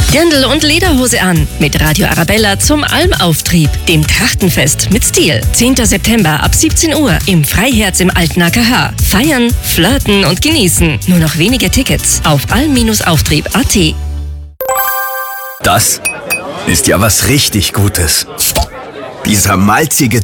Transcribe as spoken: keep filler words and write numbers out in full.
Dirndl und Lederhose an mit Radio Arabella zum Almauftrieb, dem Trachtenfest mit Stil. zehnten September ab siebzehn Uhr im Freiherz im alten A K H. Feiern, flirten und genießen. Nur noch wenige Tickets auf alm Auftrieb punkt a t. Das ist ja was richtig Gutes. Dieser malzige